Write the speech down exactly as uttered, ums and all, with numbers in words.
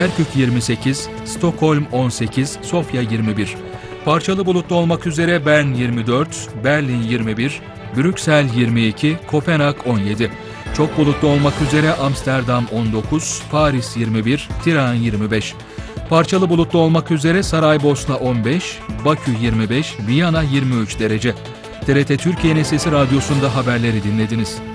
Kerkük yirmi sekiz, Stockholm on sekiz, Sofya yirmi bir. Parçalı bulutlu olmak üzere Bern yirmi dört, Berlin yirmi bir, Brüksel yirmi iki, Kopenhag on yedi. Çok bulutlu olmak üzere Amsterdam on dokuz, Paris yirmi bir, Tiran yirmi beş. Parçalı bulutlu olmak üzere Saraybosna on beş, Bakü yirmi beş, Viyana yirmi üç derece. T R T Türkiye'nin Sesi Radyosu'nda haberleri dinlediniz.